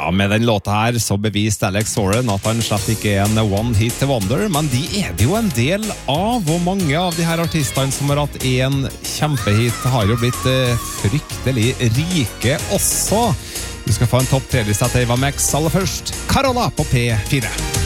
Ja, med den låta her så beviste Alex Soren at han slett ikke en one hit wonder, men de det jo en del av, og mange av de her artistene som har hatt en kjempehit har jo blitt fryktelig rike også. Du skal få en topp 3-liste etter Eva Max aller først. Carola på P4.